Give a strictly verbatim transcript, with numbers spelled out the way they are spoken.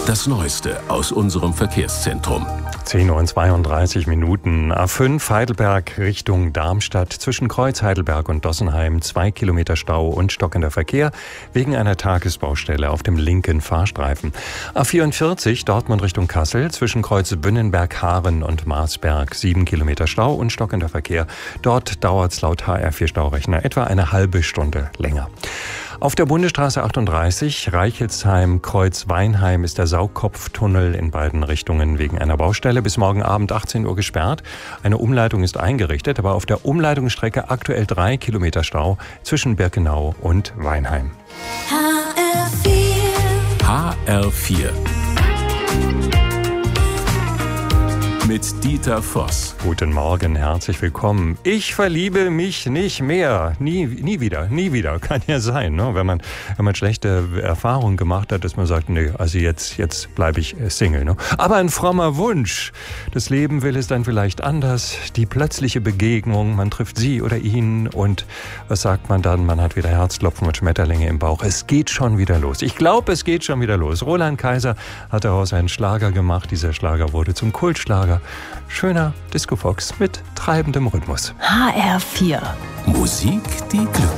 Das Neueste aus unserem Verkehrszentrum. zehn Uhr zweiunddreißig Minuten. A fünf Heidelberg Richtung Darmstadt. Zwischen Kreuz Heidelberg und Dossenheim zwei Kilometer Stau und stockender Verkehr wegen einer Tagesbaustelle auf dem linken Fahrstreifen. A vierundvierzig Dortmund Richtung Kassel. Zwischen Kreuz Bünnenberg, Haaren und Marsberg sieben Kilometer Stau und stockender Verkehr. Dort dauert es laut H R vier Staurechner etwa eine halbe Stunde länger. Auf der Bundesstraße achtunddreißig, Reichelsheim, Kreuz Weinheim, ist der Saugkopftunnel in beiden Richtungen wegen einer Baustelle bis morgen Abend achtzehn Uhr gesperrt. Eine Umleitung ist eingerichtet, aber auf der Umleitungsstrecke aktuell drei Kilometer Stau zwischen Birkenau und Weinheim. H R vier. H R vier. Mit Dieter Voss. Guten Morgen, herzlich willkommen. Ich verliebe mich nicht mehr. Nie, nie wieder, nie wieder. Kann ja sein, ne? Wenn man, wenn man schlechte Erfahrungen gemacht hat, dass man sagt, nee, also jetzt, jetzt bleibe ich Single, ne? Aber ein frommer Wunsch. Das Leben will es dann vielleicht anders. Die plötzliche Begegnung, man trifft sie oder ihn und was sagt man dann? Man hat wieder Herzklopfen und Schmetterlinge im Bauch. Es geht schon wieder los. Ich glaube, es geht schon wieder los. Roland Kaiser hat daraus einen Schlager gemacht. Dieser Schlager wurde zum Kultschlager. Schöner Disco-Fox mit treibendem Rhythmus. H R vier. Musik, die Glück